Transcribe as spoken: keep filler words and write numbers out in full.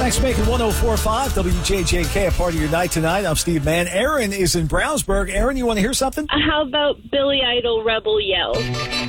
Thanks for making one oh four point five W J J K a part of your night tonight. I'm Steve Mann. Aaron is in Brownsburg. Aaron, you want to hear something? How about Billy Idol Rebel Yell?